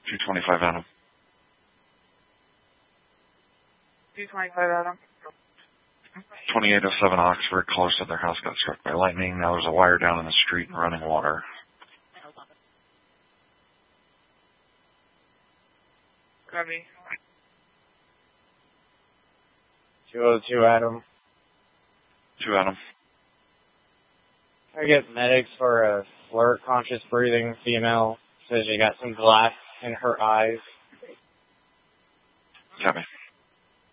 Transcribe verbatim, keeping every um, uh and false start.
two twenty-five Adam. two twenty-five Adam. twenty-eight oh seven Oxford, caller said their house got struck by lightning. Now there's a wire down in the street and running water. Copy. two oh two Adam. two Adam. I get medics for a flirt, conscious breathing female. Says she got some glass in her eyes. Copy.